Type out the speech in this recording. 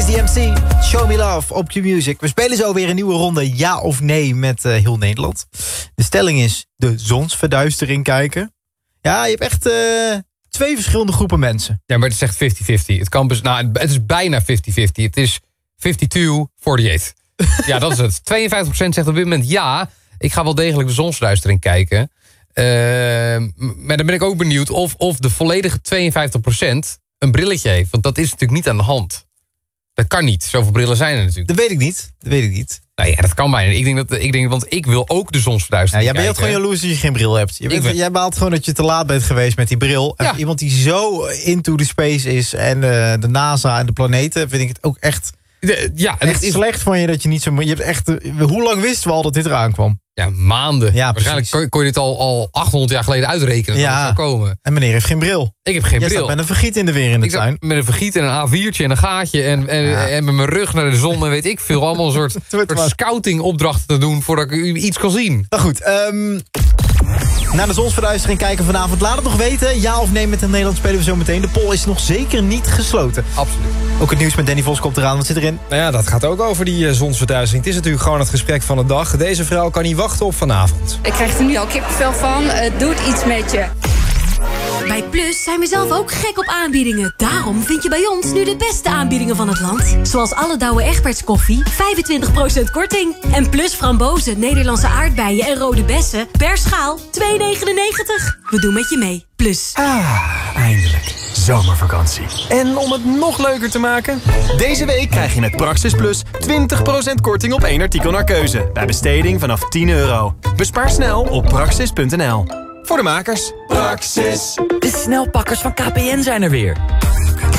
DMC, Show Me Love op Q-Music. We spelen zo weer een nieuwe ronde ja of nee met heel Nederland. De stelling is de zonsverduistering kijken. Ja, je hebt echt 2 verschillende groepen mensen. Ja, maar het is echt 50-50. Het is bijna 50-50. Het is 52-48. Ja, dat is het. 52% zegt op dit moment ja, ik ga wel degelijk de zonsverduistering kijken. Maar dan ben ik ook benieuwd of de volledige 52% een brilletje heeft. Want dat is natuurlijk niet aan de hand. Dat kan niet. Zoveel brillen zijn er natuurlijk. Dat weet ik niet. Nou ja, dat kan bijna. Ik denk, want ik wil ook de zonsverduistering jij bent gewoon jaloers dat je geen bril hebt. Jij baalt gewoon dat je te laat bent geweest met die bril. En iemand die zo into the space is en de NASA en de planeten, vind ik het ook echt... Het is slecht van je dat je niet zo... Je hebt echt, hoe lang wisten we al dat dit eraan kwam? Ja, maanden. Ja, waarschijnlijk kon je dit al 800 jaar geleden uitrekenen. Dat het zou komen. En meneer heeft geen bril. Ik heb geen bril. Jij staat met een vergiet in de weer in de tuin. Met een vergiet en een A4'tje en een gaatje. En met mijn rug naar de zon en weet ik veel. Allemaal een soort scouting opdrachten te doen voordat ik iets kan zien. Nou goed, naar de zonsverduistering kijken vanavond. Laat het nog weten. Ja of nee met in Nederland spelen we zo meteen. De poll is nog zeker niet gesloten. Absoluut. Ook het nieuws met Danny Vos komt eraan. Wat zit erin? Nou ja, dat gaat ook over die zonsverduistering. Het is natuurlijk gewoon het gesprek van de dag. Deze vrouw kan niet wachten op vanavond. Ik krijg er nu al kippenvel van. Het doet iets met je. Bij Plus zijn we zelf ook gek op aanbiedingen. Daarom vind je bij ons nu de beste aanbiedingen van het land. Zoals alle Douwe Egberts koffie, 25% korting. En Plus frambozen, Nederlandse aardbeien en rode bessen per schaal 2,99. We doen met je mee. Plus. Eindelijk. Zomervakantie. En om het nog leuker te maken... Deze week krijg je met Praxis Plus 20% korting op 1 artikel naar keuze. Bij besteding vanaf €10. Bespaar snel op praxis.nl. Voor de makers. Praxis. De snelpakkers van KPN zijn er weer.